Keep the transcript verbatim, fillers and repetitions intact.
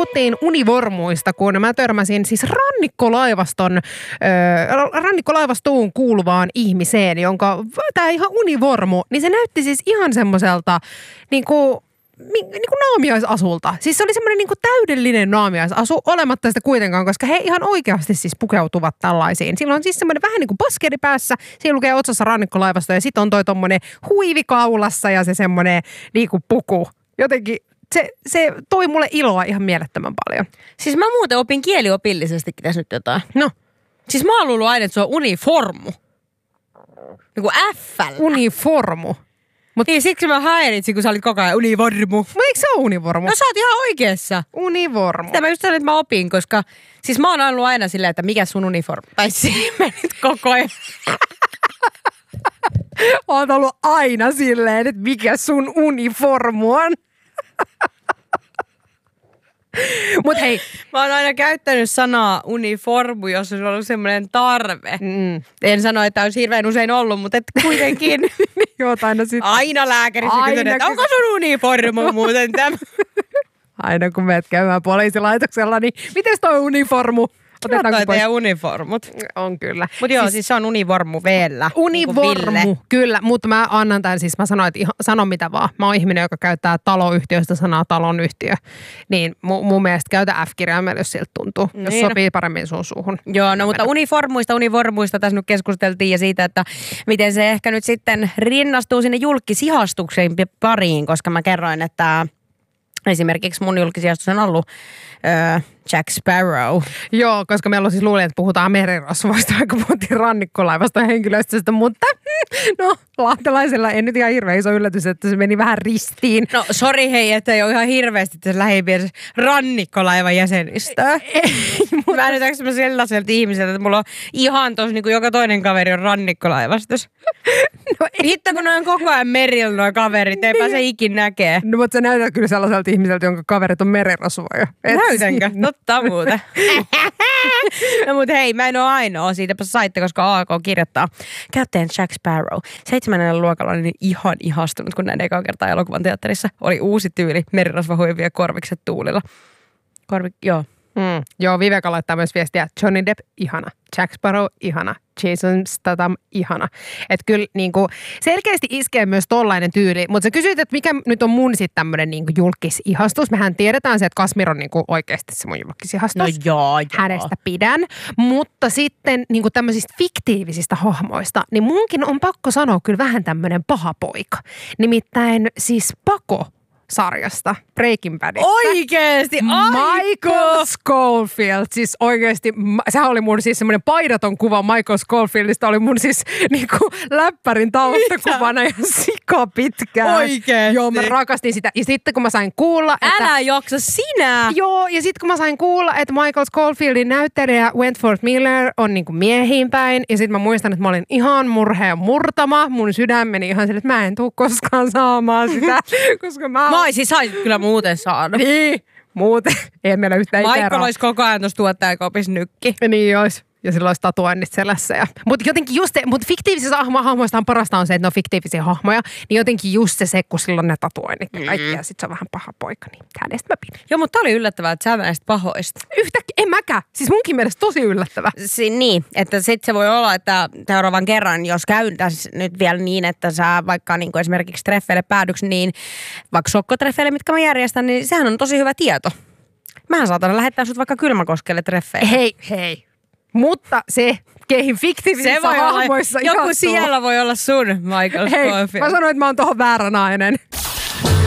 puhuttiin univormuista, kun mä törmäsin siis rannikkolaivaston, äh, rannikkolaivastoon kuuluvaan ihmiseen, jonka tämä ihan univormu, niin se näytti siis ihan semmoiselta niinku niin kuin naamiaisasulta. Siis se oli semmoinen niin kuin täydellinen naamiaisasu, olematta sitä kuitenkaan, koska he ihan oikeasti siis pukeutuvat tällaisiin. Sillä on siis semmoinen vähän niin kuin baskeri päässä, siinä lukee otsassa rannikkolaivasto ja sitten on toi tommonen huivi kaulassa ja se semmoinen niin kuin puku. Jotenkin se, se toi mulle iloa ihan mielettömän paljon. Siis mä muuten opin kieliopillisestikin tässä nyt jotain. No. Siis mä oon luullut aina, että se on uniformu. Niin kuin F-llä. Uniformu. Mut niin siksi mä häiritsin, kun sä olit koko ajan univormu. Mutta eikö se ole univormu? No sä oot ihan oikeassa. Univormu. Sitä mä just sanoin, että mä opin, koska siis mä oon ollut aina silleen, että mikä sun uniformu. Tai siinä menit koko ajan. Oot ollut aina silleen, että mikä sun uniformu on. Mut hei. Mä oon aina käyttänyt sanaa uniformu, jos on ollut semmoinen tarve. Mm. En sano, että olisi hirveän usein ollut, mutta et kuitenkin. Joo, aina sitten. Aina lääkärissä kysynyt, että onko sun uniformu muuten tämä? Aina kun menet käymään poliisilaitoksella, niin miten toi uniformu? Otetaanko teidän uniformut? On kyllä. Mutta joo, siis, siis se on univormu vielä. Univormu, niin kyllä. Mutta mä annan tämän, siis mä sanoin, että ihan, sano mitä vaan. Mä oon ihminen, joka käyttää taloyhtiöstä sanaa talonyhtiö. Niin mu, mun mielestä käytä F-kirjaimella, jos siltä tuntuu. Niin. Jos sopii paremmin sun suuhun. Joo, no mutta uniformuista, univormuista tässä nyt keskusteltiin ja siitä, että miten se ehkä nyt sitten rinnastuu sinne julkisihastukseen pariin, koska mä kerroin, että esimerkiksi mun julkisihastus on ollut öö, Jack Sparrow. Joo, koska meillä on siis luulin, että puhutaan merirosvoista, vaikka puhuttiin rannikkolaivasta ja henkilöstöstä, mutta no, lahtelaisella ei nyt ihan hirveän iso yllätys, että se meni vähän ristiin. No sori hei, että ei ole ihan hirveästi tässä lähipiirissä rannikkolaivan jäsenistöä. Mä nyt mä sellaiselta ihmiseltä, että mulla on ihan tossa niin kuin joka toinen kaveri on rannikkolaivastus. No hitto, kun ne on koko ajan merillä nuo kaverit, ei pääse ikin näkee. No mutta sä näytät kyllä sellaiselta ihmiseltä, jonka kaverit on merirosvoja. Näytänkö? Totta muuta. No mut hei, mä en ole ainoa. Siitäpä saitte, koska A K kirjoittaa. Captain Jack Sparrow. Seitsemännellä luokalla oli ihan ihastunut, kun näin ekaa kertaa elokuvan teatterissa oli uusi tyyli merirosvahuivia korvikset tuulilla. Korvik, joo. Mm. Joo, Viveka laittaa myös viestiä. Johnny Depp, ihana. Jack Sparrow, ihana. Jason Statham, ihana. Että kyllä niinku, selkeästi iskee myös tollainen tyyli. Mutta sä kysyit, että mikä nyt on mun sitten tämmöinen niinku julkisihastus. Mehän tiedetään se, että Kasmir on niinku oikeasti se mun julkisihastus. No joo, joo. Hänestä pidän. Mutta sitten niinku tämmöisistä fiktiivisistä hahmoista, niin munkin on pakko sanoa kyllä vähän tämmöinen paha poika. Nimittäin siis Pako sarjasta, Breaking Badista. Oikeesti, Michael Scofield, siis oikeesti, sehän oli mun siis semmoinen paidaton kuva Michael Scofieldista, oli mun siis niinku läppärin taustakuvana ja sika pitkään. Oikeesti? Joo, mä rakastin sitä. Ja sitten kun mä sain kuulla, että... Älä jaksa sinä! Joo, ja sitten kun mä sain kuulla, että Michael Scofieldin näyttelijä Wentworth Miller on niinku miehiin päin, ja sitten mä muistan, että mä olin ihan murheen murtama, mun sydämeni ihan sille, että mä en tuu koskaan saamaan sitä, koska mä... Mä oisin sait kyllä muuten saanut. Niin, muuten. Ei meillä yhtään ikää. Michael olisi koko ajan tuossa tuottajakopissa nykki. Niin olisi. Ja sillä olisi tatuoinnit selässä. Ja... Mutta jotenkin just se, mutta fiktiivisissa hahmoistahan parasta on se, että ne on fiktiivisiä hahmoja. Niin jotenkin just se se, kun silloin ne tatuoinnit ja kaikki. Mm. Ja sit se on vähän paha poika, niin hänestä mä pidin. Joo, mutta oli yllättävää, että sä näistä pahoista. Yhtäkkiä, en mäkään. Siis munkin mielestä tosi yllättävää. Si- niin, että sit se voi olla, että seuraavan kerran, jos käytäis nyt vielä niin, että sä vaikka niin kuin esimerkiksi treffeille päädyksi, niin vaikka sokkotreffeille, mitkä mä järjestän, niin sehän on tosi hyvä tieto. Mähän saatan lähettää sut vaikka Kylmäkoskelle treffeille. Hei, hei. Mutta se, keihin fiktiivisissä hahmoissa olla, joku siellä voi olla sun Michael Hei, Scofield. mä sanoin, että mä oon tohon väärä nainen.